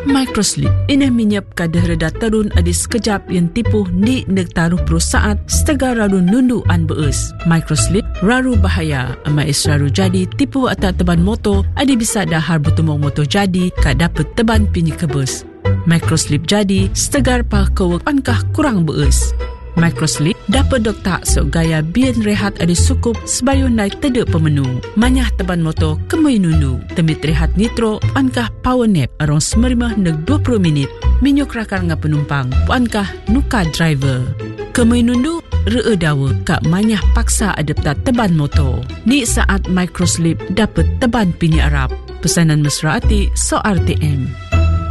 Microslip ini menyap kadar reda terun adi sekejap yang tipuh ni nektaruh perusahaan setengah raru nundu an beus. Microslip raru bahaya amais raru jadi tipuh atas teban motor adi bisa dahar bertumong motor jadi kak dapat teban pinyi kebus. Microslip jadi setegar pah kewek ankah kurang beus. Microslip dapat doktak sok gaya bian rehat adi sukup sebayun naik tedek pemenu. Manyah teban motor kemui nundu. Temit rehat nitro puankah power nap arong 15-20 minit. Minyuk rakar nga penumpang puankah nuka driver. Kemui nundu ree dawa kak manyah paksa adaptat teban motor. Ni saat Microslip dapat teban pini Arab. Pesanan mesra ati so RTM.